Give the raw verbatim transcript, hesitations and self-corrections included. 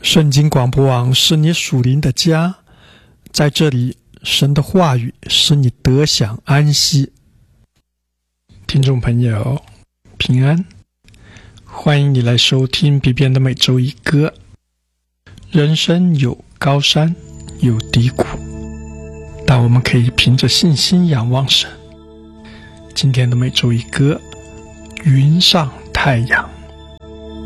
圣经广播网是你属灵的家，在这里，神的话语使你得享安息。听众朋友，平安，欢迎你来收听比边的每周一歌。人生有高山，有低谷，但我们可以凭着信心仰望神。今天的每周一歌，云上太阳。